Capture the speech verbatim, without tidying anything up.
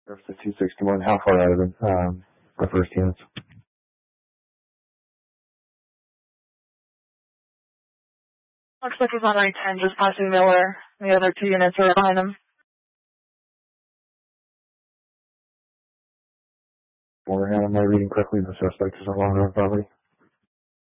There's the two sixty-one. How far out of the, um, the first units? Looks like he's on right ten, just passing Miller. The other two units are behind him. Four, am I reading correctly? The suspect is along the property.